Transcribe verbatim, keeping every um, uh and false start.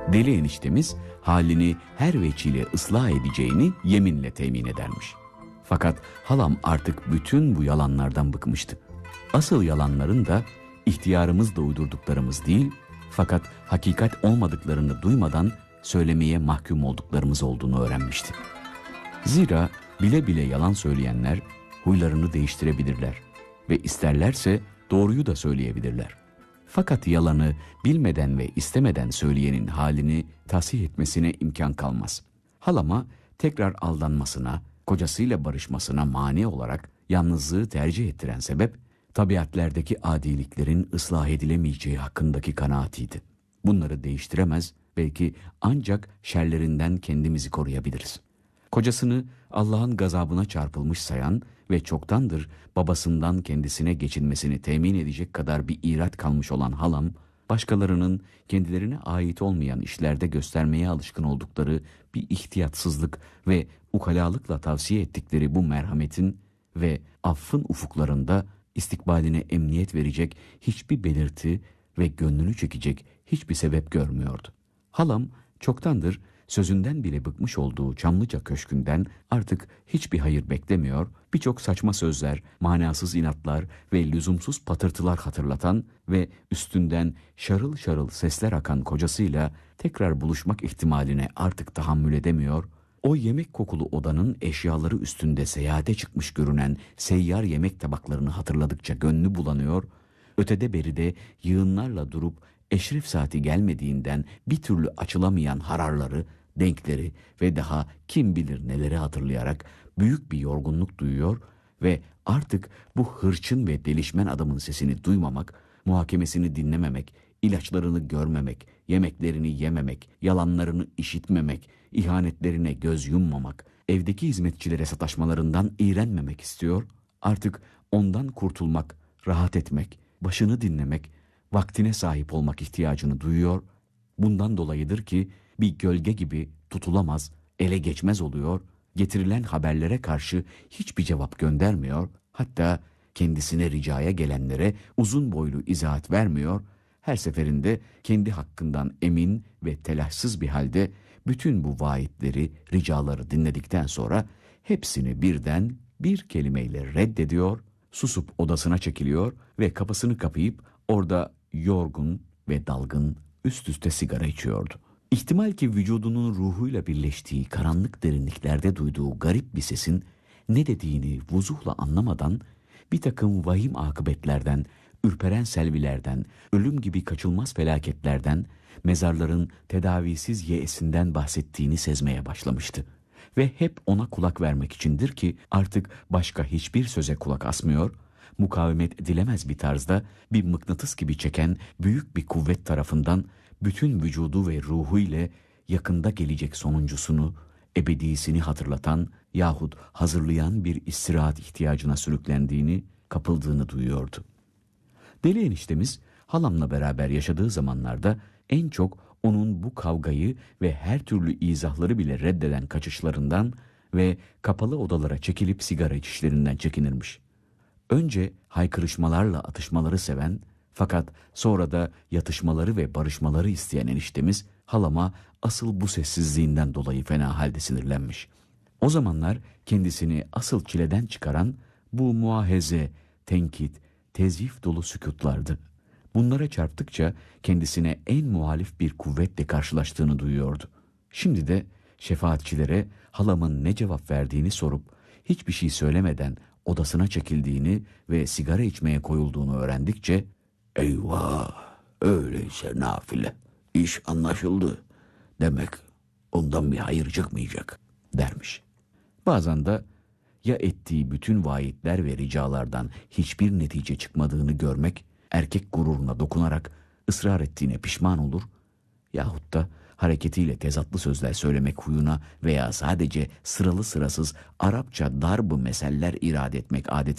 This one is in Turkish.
Deli eniştemiz halini her veçile ıslah edeceğini yeminle temin edermiş. Fakat halam artık bütün bu yalanlardan bıkmıştı. Asıl yalanların da ihtiyarımızla uydurduklarımız değil, fakat hakikat olmadıklarını duymadan söylemeye mahkum olduklarımız olduğunu öğrenmişti. Zira bile bile yalan söyleyenler huylarını değiştirebilirler ve isterlerse doğruyu da söyleyebilirler. Fakat yalanı bilmeden ve istemeden söyleyenin halini tahsih etmesine imkan kalmaz. Halama tekrar aldanmasına, kocasıyla barışmasına mani olarak yalnızlığı tercih ettiren sebep, tabiatlerdeki adiliklerin ıslah edilemeyeceği hakkındaki kanaatiydi. Bunları değiştiremez, belki ancak şerlerinden kendimizi koruyabiliriz. Kocasını Allah'ın gazabına çarpılmış sayan ve çoktandır babasından kendisine geçinmesini temin edecek kadar bir irat kalmış olan halam, başkalarının kendilerine ait olmayan işlerde göstermeye alışkın oldukları bir ihtiyatsızlık ve ukalalıkla tavsiye ettikleri bu merhametin ve affın ufuklarında istikbaline emniyet verecek hiçbir belirti ve gönlünü çekecek hiçbir sebep görmüyordu. Halam çoktandır sözünden bile bıkmış olduğu Çamlıca Köşkü'nden artık hiçbir hayır beklemiyor, birçok saçma sözler, manasız inatlar ve lüzumsuz patırtılar hatırlatan ve üstünden şarıl şarıl sesler akan kocasıyla tekrar buluşmak ihtimaline artık tahammül edemiyor, o yemek kokulu odanın eşyaları üstünde seyahate çıkmış görünen seyyar yemek tabaklarını hatırladıkça gönlü bulanıyor, ötede beride yığınlarla durup eşref saati gelmediğinden bir türlü açılamayan hararları, denkleri ve daha kim bilir neleri hatırlayarak büyük bir yorgunluk duyuyor ve artık bu hırçın ve delişmen adamın sesini duymamak, muhakemesini dinlememek, ilaçlarını görmemek, yemeklerini yememek, yalanlarını işitmemek, ihanetlerine göz yummamak, evdeki hizmetçilere sataşmalarından iğrenmemek istiyor, artık ondan kurtulmak, rahat etmek, başını dinlemek, vaktine sahip olmak ihtiyacını duyuyor. Bundan dolayıdır ki bir gölge gibi tutulamaz, ele geçmez oluyor, getirilen haberlere karşı hiçbir cevap göndermiyor, hatta kendisine ricaya gelenlere uzun boylu izahat vermiyor, her seferinde kendi hakkından emin ve telaşsız bir halde bütün bu vaatleri, ricaları dinledikten sonra hepsini birden bir kelimeyle reddediyor, susup odasına çekiliyor ve kapısını kapayıp orada yorgun ve dalgın üst üste sigara içiyordu. İhtimal ki vücudunun ruhuyla birleştiği karanlık derinliklerde duyduğu garip bir sesin ne dediğini vuzuhla anlamadan bir takım vahim akıbetlerden, ürperen selvilerden, ölüm gibi kaçılmaz felaketlerden, mezarların tedavisiz yeesinden bahsettiğini sezmeye başlamıştı. Ve hep ona kulak vermek içindir ki artık başka hiçbir söze kulak asmıyor, mukavemet edilemez bir tarzda bir mıknatıs gibi çeken büyük bir kuvvet tarafından bütün vücudu ve ruhu ile yakında gelecek sonuncusunu, ebedisini hatırlatan yahut hazırlayan bir istirahat ihtiyacına sürüklendiğini, kapıldığını duyuyordu. Deli eniştemiz halamla beraber yaşadığı zamanlarda en çok onun bu kavgayı ve her türlü izahları bile reddeden kaçışlarından ve kapalı odalara çekilip sigara içişlerinden çekinirmiş. Önce haykırışmalarla atışmaları seven fakat sonra da yatışmaları ve barışmaları isteyen eniştemiz halama asıl bu sessizliğinden dolayı fena halde sinirlenmiş. O zamanlar kendisini asıl çileden çıkaran bu muahaze, tenkit, tezyif dolu sükutlardı. Bunlara çarptıkça kendisine en muhalif bir kuvvetle karşılaştığını duyuyordu. Şimdi de şefaatçilere halamın ne cevap verdiğini sorup hiçbir şey söylemeden odasına çekildiğini ve sigara içmeye koyulduğunu öğrendikçe "Eyvah, öyleyse nafile, iş anlaşıldı. Demek ondan bir hayır çıkmayacak," dermiş. Bazen de ya ettiği bütün vaatler ve ricalardan hiçbir netice çıkmadığını görmek, erkek gururuna dokunarak ısrar ettiğine pişman olur yahut da hareketiyle tezatlı sözler söylemek huyuna veya sadece sıralı sırasız Arapça darb-ı meseller irade etmek adeti